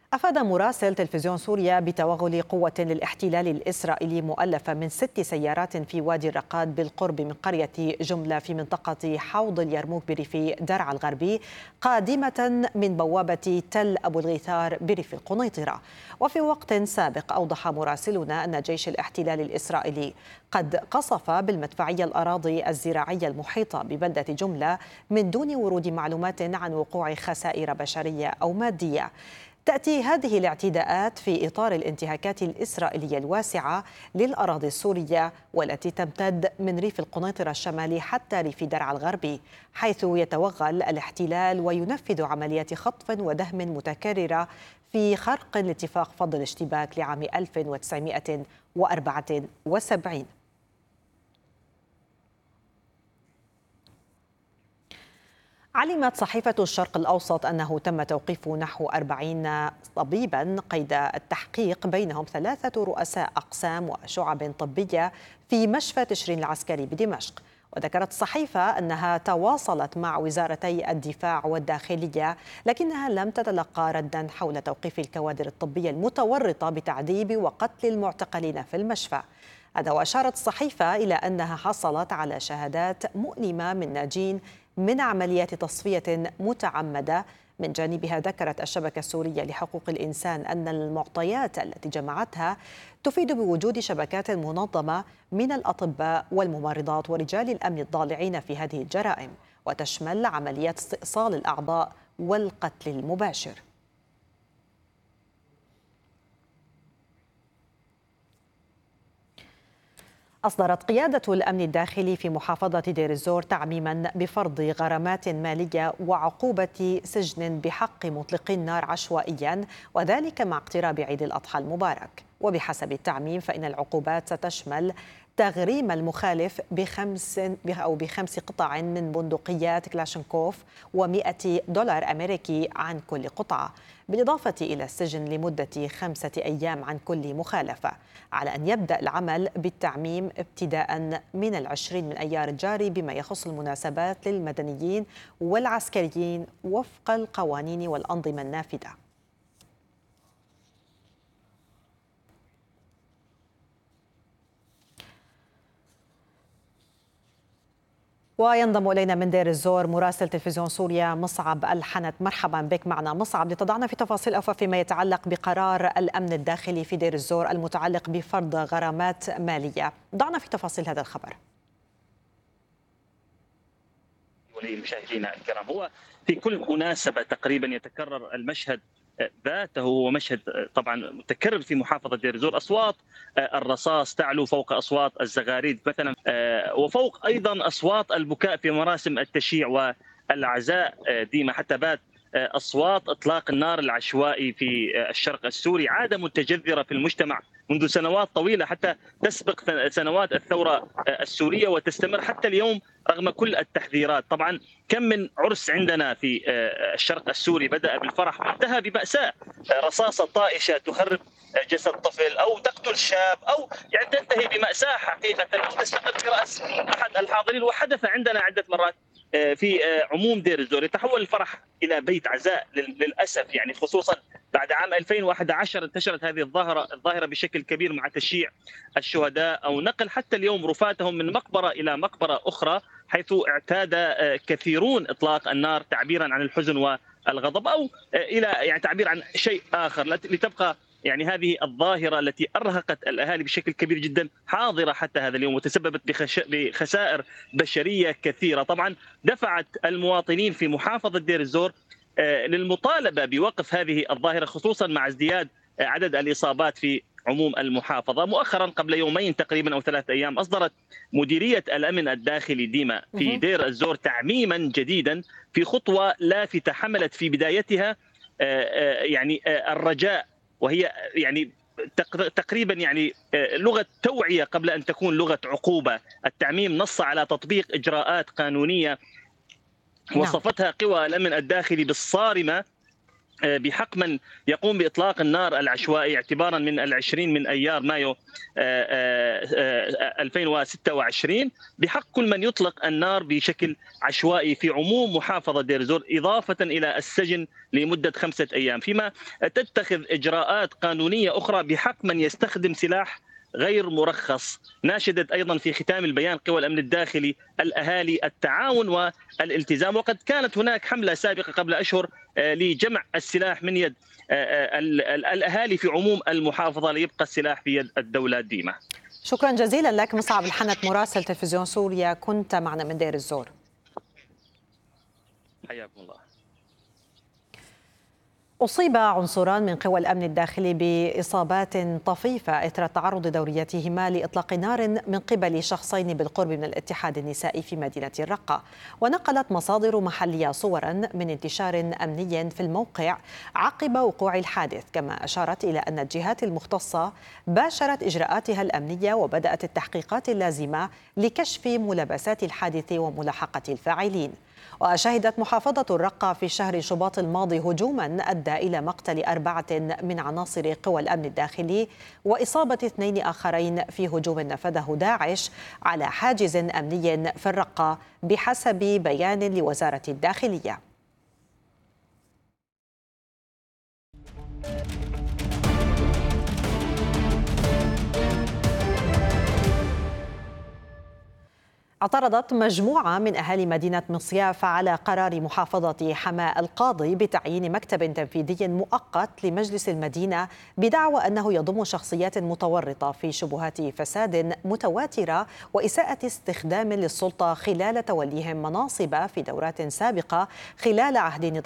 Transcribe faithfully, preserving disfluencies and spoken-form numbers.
أفاد مراسل تلفزيون سوريا بتوغل قوة للاحتلال الإسرائيلي مؤلفة من ست سيارات في وادي الرقاد بالقرب من قرية جملة في منطقة حوض اليرموك بريف درعا الغربي، قادمة من بوابة تل أبو الغيثار بريف القنيطرة. وفي وقت سابق أوضح مراسلنا أن جيش الاحتلال الإسرائيلي قد قصف بالمدفعية الأراضي الزراعية المحيطة ببلدة جملة من دون ورود معلومات عن وقوع خسائر بشرية أو مادية. تأتي هذه الاعتداءات في إطار الانتهاكات الإسرائيلية الواسعة للأراضي السورية والتي تمتد من ريف القنيطرة الشمالي حتى ريف درعا الغربي، حيث يتوغل الاحتلال وينفذ عمليات خطف ودهم متكررة في خرق لاتفاق فض الاشتباك لعام ألف وتسعمائة وأربعة وسبعين. علمت صحيفة الشرق الأوسط أنه تم توقيف نحو أربعين طبيبا قيد التحقيق، بينهم ثلاثة رؤساء أقسام وشعب طبية في مشفى تشرين العسكري بدمشق. وذكرت الصحيفة أنها تواصلت مع وزارتي الدفاع والداخلية، لكنها لم تتلقى ردا حول توقيف الكوادر الطبية المتورطة بتعذيب وقتل المعتقلين في المشفى. هذا وأشارت الصحيفة إلى أنها حصلت على شهادات مؤلمة من ناجين من عمليات تصفية متعمدة. من جانبها ذكرت الشبكة السورية لحقوق الإنسان أن المعطيات التي جمعتها تفيد بوجود شبكات منظمة من الأطباء والممرضات ورجال الأمن الضالعين في هذه الجرائم، وتشمل عمليات استئصال الأعضاء والقتل المباشر. أصدرت قيادة الأمن الداخلي في محافظة دير الزور تعميما بفرض غرامات مالية وعقوبة سجن بحق مطلقي النار عشوائيا، وذلك مع اقتراب عيد الأضحى المبارك. وبحسب التعميم فإن العقوبات ستشمل تغريم المخالف بخمس أو بخمس قطع من بندقيات كلاشنكوف ومئة دولار أمريكي عن كل قطعة، بالإضافة إلى السجن لمدة خمسة أيام عن كل مخالفة، على أن يبدأ العمل بالتعميم ابتداء من العشرين من أيار الجاري بما يخص المناسبات للمدنيين والعسكريين وفق القوانين والأنظمة النافذة. وينضم إلينا من دير الزور مراسل تلفزيون سوريا مصعب الحنت. مرحبا بك معنا مصعب، لتضعنا في تفاصيل أوفى فيما يتعلق بقرار الأمن الداخلي في دير الزور المتعلق بفرض غرامات مالية. ضعنا في تفاصيل هذا الخبر. ولمشاهدينا الكرام، هو في كل مناسبة تقريبا يتكرر المشهد ذاته، هو مشهد طبعا متكرر في محافظة دير الزور. أصوات الرصاص تعلو فوق أصوات الزغاريد مثلا، وفوق أيضا أصوات البكاء في مراسم التشييع والعزاء ديما، حتى بات أصوات إطلاق النار العشوائي في الشرق السوري عادة متجذرة في المجتمع منذ سنوات طويلة، حتى تسبق سنوات الثورة السورية وتستمر حتى اليوم رغم كل التحذيرات. طبعا كم من عرس عندنا في الشرق السوري بدأ بالفرح وانتهى بمأساة، رصاصة طائشة تخرب جسد طفل أو تقتل شاب أو يعني تنتهي بمأساة حقيقة تستقر في رأس أحد الحاضرين. وحدث عندنا عدة مرات في عموم دير الزور يتحول الفرح إلى بيت عزاء للأسف، يعني خصوصا بعد عام ألفين وأحد عشر انتشرت هذه الظاهرة الظاهرة بشكل كبير مع تشييع الشهداء أو نقل حتى اليوم رفاتهم من مقبرة إلى مقبرة أخرى، حيث اعتاد كثيرون إطلاق النار تعبيرا عن الحزن والغضب أو إلى يعني تعبير عن شيء آخر، لتبقى يعني هذه الظاهرة التي أرهقت الأهالي بشكل كبير جدا حاضرة حتى هذا اليوم، وتسببت بخسائر بشرية كثيرة. طبعا دفعت المواطنين في محافظة دير الزور للمطالبة بوقف هذه الظاهرة، خصوصا مع ازدياد عدد الإصابات في عموم المحافظة. مؤخرا قبل يومين تقريبا أو ثلاثة أيام أصدرت مديرية الأمن الداخلي ديما في دير الزور تعميما جديدا في خطوة لافتة حملت في بدايتها يعني الرجاء، وهي يعني تقريبا يعني لغة توعية قبل أن تكون لغة عقوبة. التعميم نص على تطبيق إجراءات قانونية وصفتها قوى الأمن الداخلي بالصارمة بحق من يقوم بإطلاق النار العشوائي اعتبارا من العشرين من أيار مايو ألفين وستة وعشرين، بحق كل من يطلق النار بشكل عشوائي في عموم محافظة دير الزور، إضافة إلى السجن لمدة خمسة أيام، فيما تتخذ إجراءات قانونية أخرى بحق من يستخدم سلاح غير مرخص. ناشدت أيضا في ختام البيان قوى الأمن الداخلي الأهالي التعاون والالتزام، وقد كانت هناك حملة سابقة قبل أشهر لجمع السلاح من يد الأهالي في عموم المحافظة ليبقى السلاح في يد الدولة ديما. شكرا جزيلا لك مصعب الحنت مراسل تلفزيون سوريا، كنت معنا من دير الزور. حياكم الله. أصيب عنصران من قوى الأمن الداخلي بإصابات طفيفة إثر تعرض دوريتهما لإطلاق نار من قبل شخصين بالقرب من الاتحاد النسائي في مدينة الرقة. ونقلت مصادر محلية صورا من انتشار أمني في الموقع عقب وقوع الحادث، كما أشارت إلى أن الجهات المختصة باشرت إجراءاتها الأمنية وبدأت التحقيقات اللازمة لكشف ملابسات الحادث وملاحقة الفاعلين. وشهدت محافظة الرقة في شهر شباط الماضي هجوما أدى إلى مقتل أربعة من عناصر قوى الأمن الداخلي وإصابة اثنين آخرين في هجوم نفذه داعش على حاجز أمني في الرقة بحسب بيان لوزارة الداخلية. اعترضت مجموعة من أهالي مدينة مصياف على قرار محافظة حماة القاضي بتعيين مكتب تنفيذي مؤقت لمجلس المدينة بدعوى أنه يضم شخصيات متورطة في شبهات فساد متواترة وإساءة استخدام للسلطة خلال توليهم مناصب في دورات سابقة خلال عهد نظام